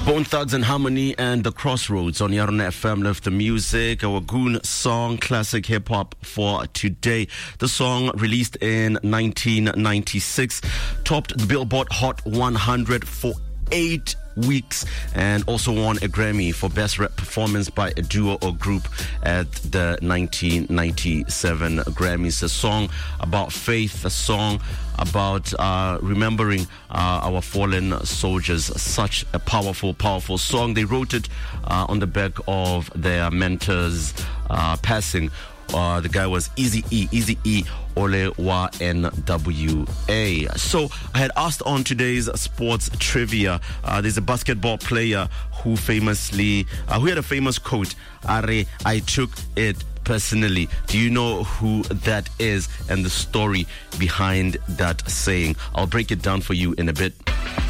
Bone Thugs and Harmony and The Crossroads on Yarona FM Lift the Music, our Goon song, classic hip-hop for today. The song, released in 1996, topped the Billboard Hot 100 for 8 weeks and also won a Grammy for Best Rap Performance by a Duo or Group at the 1997 Grammys. A song about faith, a song about remembering our fallen soldiers. Such a powerful, powerful song. They wrote it on the back of their mentor's passing. The guy was Eazy-E Ole wa NWA. So I had asked on today's sports trivia, there's a basketball player who famously, who had a famous quote, "Are, I took it personally." Do you know who that is and the story behind that saying? I'll break it down for you in a bit.